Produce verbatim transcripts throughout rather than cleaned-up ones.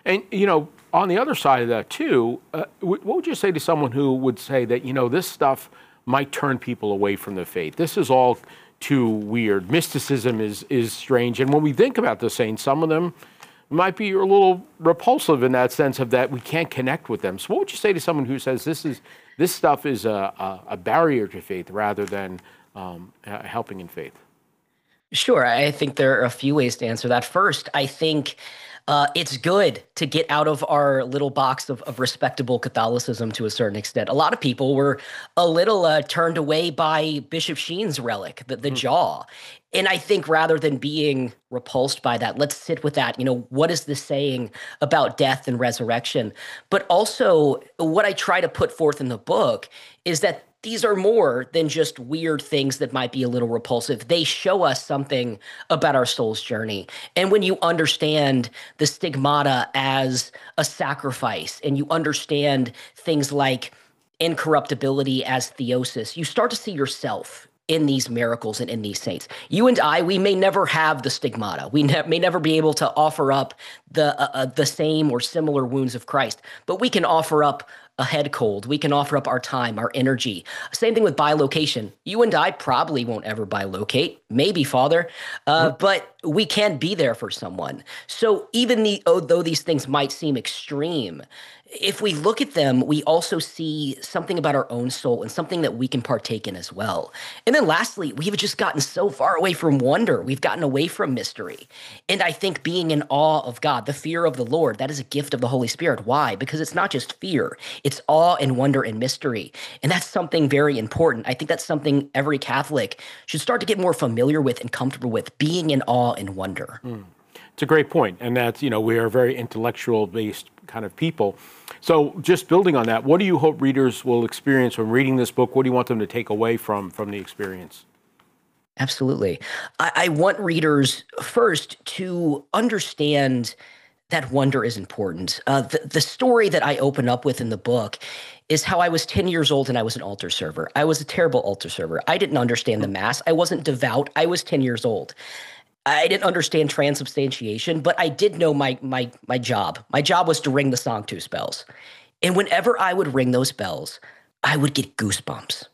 And, you know, on the other side of that, too, uh, what would you say to someone who would say that, you know, this stuff might turn people away from the faith? This is all too weird. Mysticism is, is strange. And when we think about the saints, some of them might be a little repulsive in that sense of that we can't connect with them. So what would you say to someone who says this is this stuff is a, a, a barrier to faith rather than um, uh, helping in faith? Sure. I think there are a few ways to answer that. First, I think uh, it's good to get out of our little box of, of respectable Catholicism to a certain extent. A lot of people were a little uh, turned away by Bishop Sheen's relic, the, the mm. jaw. And I think rather than being repulsed by that, let's sit with that. You know, what is this saying about death and resurrection? But also what I try to put forth in the book is that these are more than just weird things that might be a little repulsive. They show us something about our soul's journey. And when you understand the stigmata as a sacrifice, and you understand things like incorruptibility as theosis, you start to see yourself in these miracles and in these saints. You and I, we may never have the stigmata. We ne- may never be able to offer up the uh, uh, the same or similar wounds of Christ, but we can offer up a head cold. We can offer up our time, our energy. Same thing with bilocation. You and I probably won't ever bilocate, maybe, Father, uh, mm-hmm. but we can be there for someone. So even the, although these things might seem extreme, if we look at them, we also see something about our own soul and something that we can partake in as well. And then lastly, we've just gotten so far away from wonder. We've gotten away from mystery. And I think being in awe of God, the fear of the Lord, that is a gift of the Holy Spirit. Why? Because it's not just fear. It's awe and wonder and mystery. And that's something very important. I think that's something every Catholic should start to get more familiar with and comfortable with, being in awe and wonder. Mm. It's a great point. And that's, you know, we are very intellectual-based kind of people. So just building on that, what do you hope readers will experience when reading this book? What do you want them to take away from, from the experience? Absolutely. I, I want readers first to understand that wonder is important. Uh, the, the story that I open up with in the book is how I was ten years old and I was an altar server. I was a terrible altar server. I didn't understand the Mass. I wasn't devout. I was ten years old. I didn't understand transubstantiation, but I did know my my my job. My job was to ring the Sanctus bells. And whenever I would ring those bells, I would get goosebumps.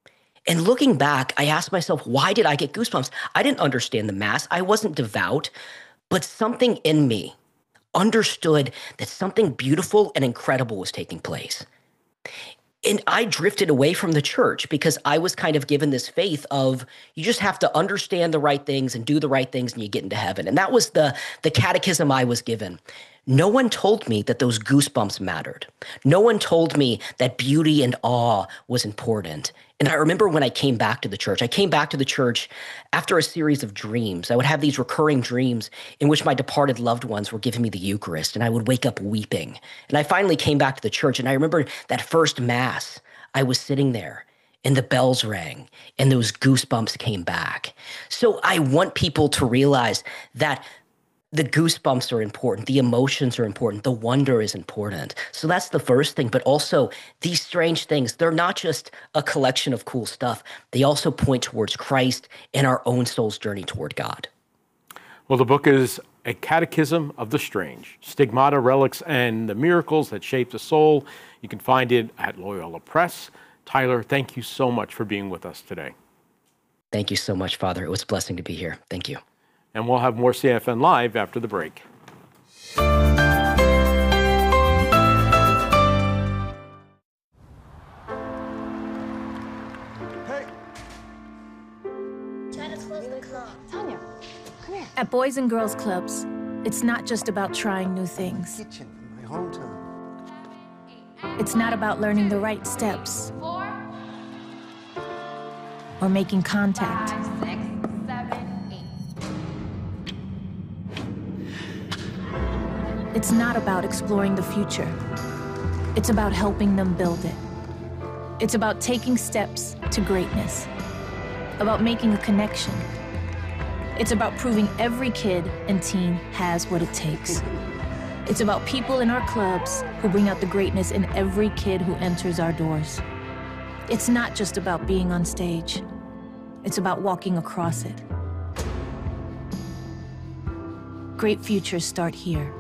And looking back, I asked myself, why did I get goosebumps? I didn't understand the Mass. I wasn't devout, but something in me understood that something beautiful and incredible was taking place. And I drifted away from the church because I was kind of given this faith of you just have to understand the right things and do the right things and you get into heaven. And that was the, the catechism I was given. No one told me that those goosebumps mattered. No one told me that beauty and awe was important. And I remember when I came back to the church, I came back to the church after a series of dreams. I would have these recurring dreams in which my departed loved ones were giving me the Eucharist, and I would wake up weeping. And I finally came back to the church, and I remember that first Mass, I was sitting there, and the bells rang, and those goosebumps came back. So I want people to realize that the goosebumps are important. The emotions are important. The wonder is important. So that's the first thing. But also these strange things, they're not just a collection of cool stuff. They also point towards Christ and our own soul's journey toward God. Well, the book is A Catechism of the Strange, Stigmata, Relics, and the Miracles That Shape the Soul. You can find it at Loyola Press. Tyler, thank you so much for being with us today. Thank you so much, Father. It was a blessing to be here. Thank you. And we'll have more C F N Live after the break. Hey. Try to close the club. Tanya, come here. At Boys and Girls Clubs, it's not just about trying new things. Kitchen in my hometown. It's not about learning the right steps. Four. Or making contact. Five, six, seven, eight. It's not about exploring the future. It's about helping them build it. It's about taking steps to greatness. About making a connection. It's about proving every kid and teen has what it takes. It's about people in our clubs who bring out the greatness in every kid who enters our doors. It's not just about being on stage. It's about walking across it. Great futures start here.